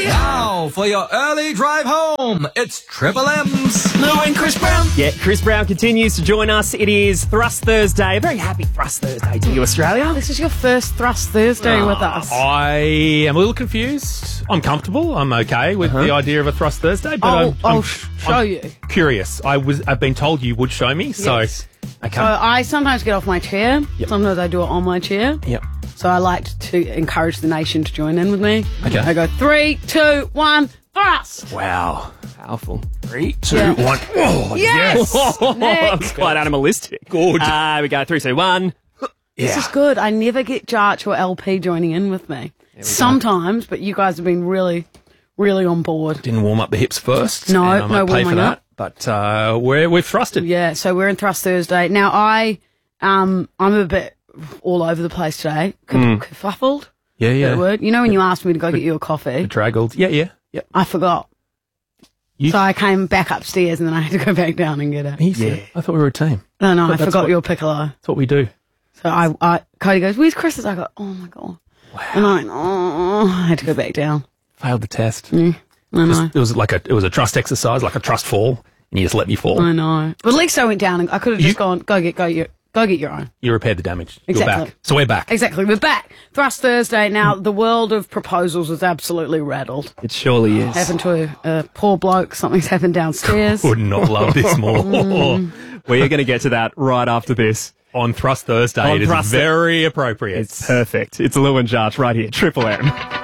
Now, for your early drive home, it's Triple M's Lou and Chris Brown. Yeah, Chris Brown continues to join us. It is Thrust Thursday. A very happy Thrust Thursday to you, Australia. This is your first Thrust Thursday with us. I am a little confused. I'm comfortable. I'm okay with the idea of a Thrust Thursday, but I'll show you. Curious. I've been told you would show me, so Yes. okay. So I sometimes get off my chair. Yep. Sometimes I do it on my chair. Yep. So I like to encourage the nation to join in with me. Okay. I go 3, 2, 1, thrust. Wow. Powerful. 3, 2, Yeah. 1. Oh, Yes. That's Next. quite animalistic. Good. We go 3, 2, 1. This is good. I never get Jarch or LP joining in with me. Sometimes, but you guys have been really, really on board. Didn't warm up the hips first. No, and I might no pay for warming that. up. But we've thrusted. Yeah, so we're in Thrust Thursday. Now I'm a bit all over the place today. Kerfuffled. Yeah, That yeah. word. You know when you asked me to go get you a coffee, Draggled. Yeah. I forgot. You- So I came back upstairs and then I had to go back down and get it. I thought we were a team. No, I that's forgot what- your piccolo. That's what we do. So Cody goes, "Where's Chris's?" I go, "Oh my god!" Wow. And I went, "Oh," I had to go back down. Failed the test. I know, It was a trust exercise, like a trust fall, and you just let me fall. I know. But at least I went down and I could have just gone, go get your own. You repaired the damage. Exactly. You're back. So we're back. Exactly, we're back. Thrust Thursday. Now the world of proposals is absolutely rattled. It surely is. Happened to a poor bloke. Something's happened downstairs. Would not love this more. We are going to get to that right after this. On Thrust Thursday, On it is Thrust- very appropriate. It's perfect. It's Lou and Jarch right here. Triple M.